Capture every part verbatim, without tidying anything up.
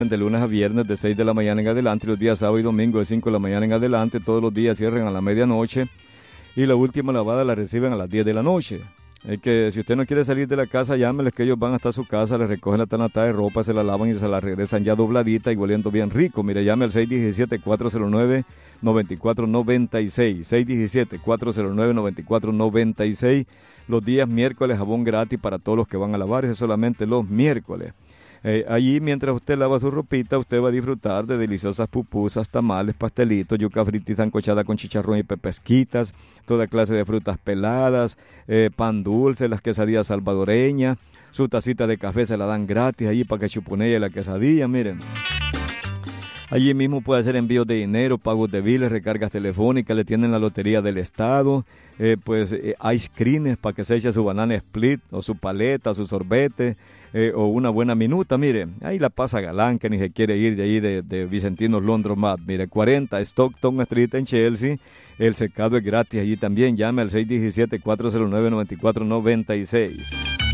de lunes a viernes de seis de la mañana en adelante, los días sábado y domingo de cinco de la mañana en adelante, todos los días cierran a la medianoche y la última lavada la reciben a las diez de la noche. Es que si usted no quiere salir de la casa, llámeles que ellos van hasta su casa, les recogen la tanata de ropa, se la lavan y se la regresan ya dobladita y oliendo bien rico. Mire, llame al seis uno siete, cuatro cero nueve, nueve cuatro nueve seis, seis uno siete, cuatro cero nueve, nueve cuatro nueve seis. Los días miércoles jabón gratis para todos los que van a lavar, es solamente los miércoles. Eh, allí, mientras usted lava su ropita, usted va a disfrutar de deliciosas pupusas, tamales, pastelitos, yuca frita y sancochada con chicharrón y pepesquitas, toda clase de frutas peladas, eh, pan dulce, las quesadillas salvadoreñas, su tacita de café se la dan gratis allí para que chuponee la quesadilla, miren. Allí mismo puede hacer envíos de dinero, pagos de biles, recargas telefónicas, le tienen la lotería del estado, eh, pues eh, ice creams para que se eche su banana split o su paleta, su sorbete eh, o una buena minuta, mire, ahí la pasa galán que ni se quiere ir de ahí de, de Vicentinos Laundromat, mire, cuarenta Stockton Street en Chelsea, el secado es gratis allí también, llame al seis uno siete, cuatro cero nueve, nueve cuatro nueve seis.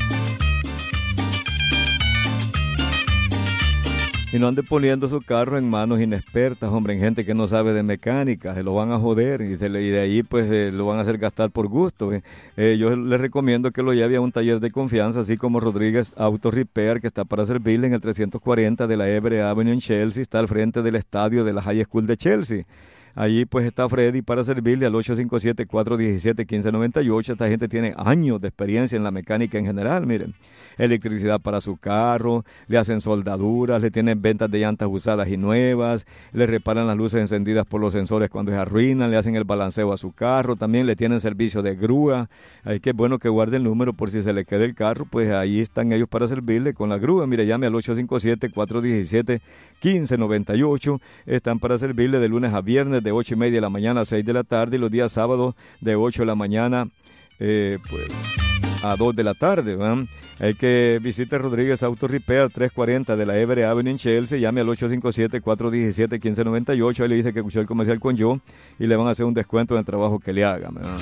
Y no ande poniendo su carro en manos inexpertas, hombre, en gente que no sabe de mecánica, se lo van a joder y, se le, y de ahí pues eh, lo van a hacer gastar por gusto. Eh. Eh, yo les recomiendo que lo lleve a un taller de confianza, así como Rodríguez Auto Repair, que está para servirle en el trescientos cuarenta de la Everett Avenue en Chelsea, está al frente del estadio de la High School de Chelsea. Allí pues está Freddy para servirle al ocho cinco siete, cuatro uno siete, uno cinco nueve ocho. Esta gente tiene años de experiencia en la mecánica en general, miren. Electricidad para su carro, le hacen soldaduras, le tienen ventas de llantas usadas y nuevas, le reparan las luces encendidas por los sensores cuando se arruinan, le hacen el balanceo a su carro, también le tienen servicio de grúa. Ahí que es bueno que guarde el número por si se le queda el carro, pues ahí están ellos para servirle con la grúa. Mire, llame al ocho cinco siete, cuatro uno siete, uno cinco nueve ocho. Están para servirle de lunes a viernes de ocho y media de la mañana a seis de la tarde y los días sábados de ocho de la mañana eh, pues a dos de la tarde, ¿verdad? Hay que visite Rodríguez Auto Repair, trescientos cuarenta de la Everett Avenue en Chelsea, llame al ocho cinco siete, cuatro uno siete, uno cinco nueve ocho, ahí le dice que escuchó el comercial con yo y le van a hacer un descuento en el trabajo que le hagan, ¿verdad?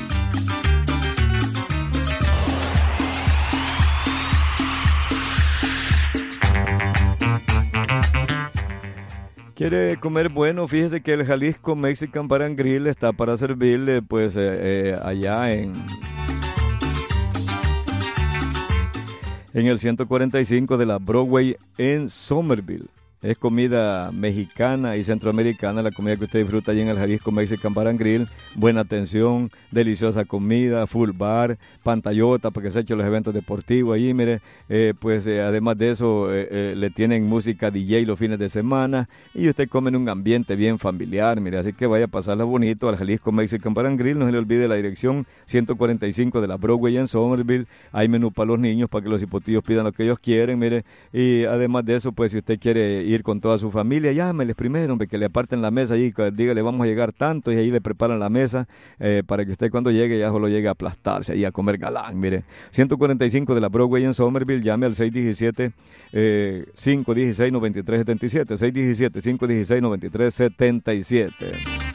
¿Quiere comer bueno? Fíjese que el Jalisco Mexican Bar and Grill está para servirle pues eh, eh, allá en... en el ciento cuarenta y cinco de la Broadway en Somerville. Es comida mexicana y centroamericana, la comida que usted disfruta allí en el Jalisco Mexican Bar and Grill. Buena atención, deliciosa comida, full bar, pantallota para que se echen los eventos deportivos allí, mire. Eh, pues eh, además de eso, eh, eh, le tienen música D J los fines de semana y usted come en un ambiente bien familiar, mire. Así que vaya a pasarla bonito al Jalisco Mexican Bar and Grill. No se le olvide la dirección ciento cuarenta y cinco de la Broadway en Somerville. Hay menú para los niños para que los hipotillos pidan lo que ellos quieren, mire. Y además de eso, pues si usted quiere ir con toda su familia, llámeles primero, hombre, que le aparten la mesa allí, dígale vamos a llegar tanto y ahí le preparan la mesa eh, para que usted cuando llegue ya solo llegue a aplastarse ahí a comer galán, mire. ciento cuarenta y cinco de la Broadway en Somerville, llame al seis uno siete, cinco uno seis, nueve tres siete siete, seis uno siete, cinco uno seis, nueve tres siete siete.